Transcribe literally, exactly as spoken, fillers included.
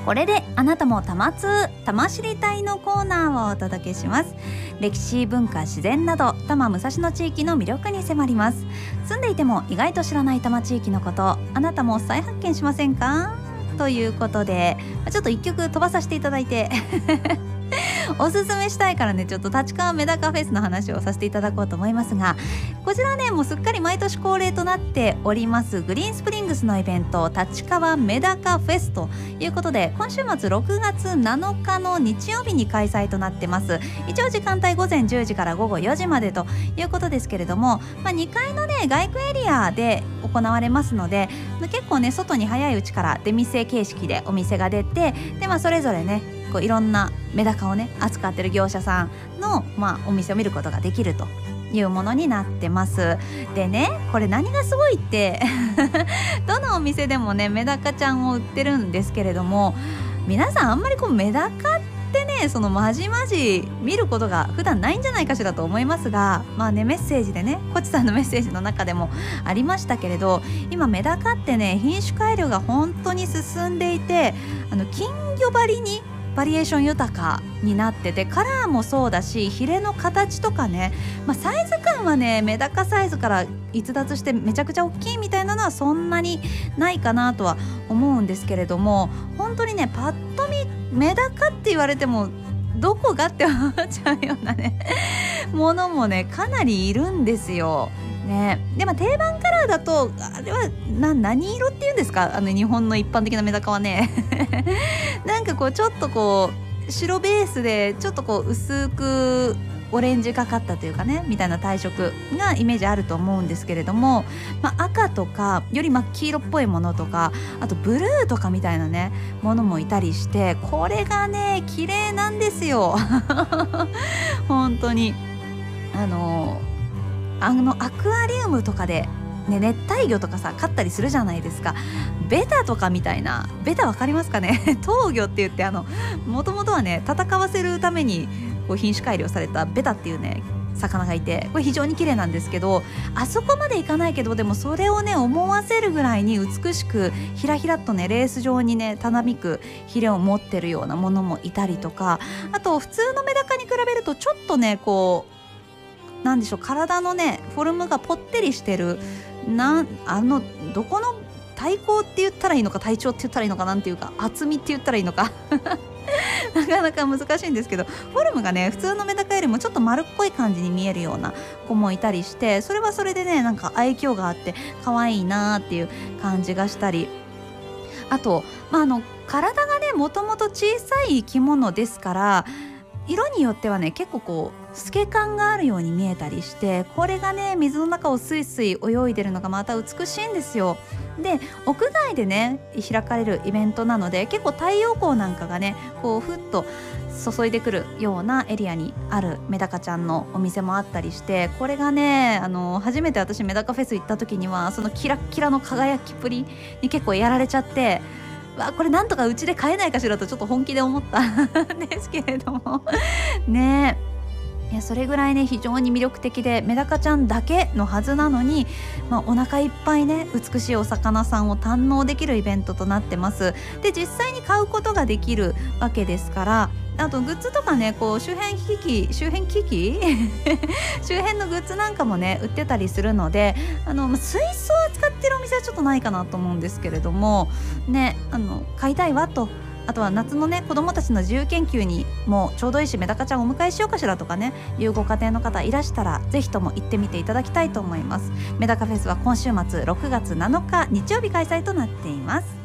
これであなたもたまつたま知りたいのコーナーをお届けします。歴史、文化、自然など多摩武蔵野地域の魅力に迫ります。住んでいても意外と知らない多摩地域のこと、あなたも再発見しませんかということで、ちょっと一曲飛ばさせていただいておすすめしたいからね、ちょっと立川メダカフェスの話をさせていただこうと思いますが、こちらねもうすっかり毎年恒例となっておりますグリーンスプリングスのイベント、立川メダカフェスということで、今週末ろくがつなのかの日曜日に開催となってます。一応時間帯午前じゅうじから午後よじまでということですけれども、まあ、にかいのね外区エリアで行われますので、結構ね外に早いうちから出店形式でお店が出て、で、まあ、それぞれねこういろんなメダカをね扱ってる業者さんの、まあ、お店を見ることができるというものになってます。でね、これ何がすごいってどのお店でもねメダカちゃんを売ってるんですけれども、皆さんあんまりこうメダカってねそのまじまじ見ることが普段ないんじゃないかしらと思いますが、まあねメッセージでねコチさんのメッセージの中でもありましたけれど、今メダカってね品種改良が本当に進んでいて、あの金魚張りにバリエーション豊かになってて、カラーもそうだしヒレの形とかね、まあ、サイズ感はねメダカサイズから逸脱してめちゃくちゃ大きいみたいなのはそんなにないかなとは思うんですけれども、本当にねパッと見メダカって言われてもどこがって思っちゃうようなねものもねかなりいるんですよね。で、まあ、定番カラーだとあれはな何色っていうんですか、あの日本の一般的なメダカはねなんかこうちょっとこう白ベースでちょっとこう薄くオレンジがかったというかねみたいな体色がイメージあると思うんですけれども、まあ、赤とかより真っ黄色っぽいものとか、あとブルーとかみたいなねものもいたりして、これがね綺麗なんですよ本当にあのあのアクアリウムとかで、ね、熱帯魚とかさ飼ったりするじゃないですか。ベタとかみたいな、ベタわかりますかね闘魚って言って、あのもともとはね戦わせるためにこう品種改良されたベタっていうね魚がいて、これ非常に綺麗なんですけど、あそこまでいかないけど、でもそれをね思わせるぐらいに美しくひらひらっとねレース状にねたなびくヒレを持ってるようなものもいたりとか、あと普通のメダカに比べるとちょっとねこうなんでしょう、体のねフォルムがぽってりしてる、なあのどこの体高って言ったらいいのか体長って言ったらいいのかなんていうか厚みって言ったらいいのかなかなか難しいんですけど、フォルムがね普通のメダカよりもちょっと丸っこい感じに見えるような子もいたりして、それはそれでねなんか愛嬌があって可愛いなっていう感じがしたり、あと、まあ、あの体がねもともと小さい生き物ですから、色によってはね結構こう透け感があるように見えたりして、これがね水の中をスイスイ泳いでるのがまた美しいんですよ。で、屋外でね開かれるイベントなので、結構太陽光なんかがねこうふっと注いでくるようなエリアにあるメダカちゃんのお店もあったりして、これがねあの初めて私メダカフェス行った時にはそのキラッキラの輝きっぷりに結構やられちゃって、わこれなんとかうちで買えないかしらとちょっと本気で思ったんですけれどもねえ、いやそれぐらいね非常に魅力的で、メダカちゃんだけのはずなのに、まあ、お腹いっぱいね美しいお魚さんを堪能できるイベントとなってます。で、実際に買うことができるわけですから、あとグッズとかねこう周辺機器周辺機器周辺のグッズなんかもね売ってたりするので、あの水槽を扱ってるお店はちょっとないかなと思うんですけれどもね、あの買いたいわと、あとは夏のね子どもたちの自由研究にもちょうどいいしメダカちゃんをお迎えしようかしらとかねいうご家庭の方いらしたらぜひとも行ってみていただきたいと思います。メダカフェスは今週末ろくがつなのか日曜日開催となっています。